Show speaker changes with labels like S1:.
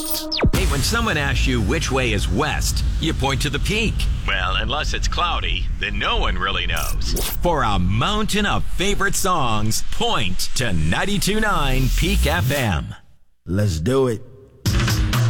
S1: Hey, when someone asks you which way is west, you point to the peak. Well, unless it's cloudy, then no one really knows. For a mountain of favorite songs, point to 92.9 Peak FM.
S2: Let's do it.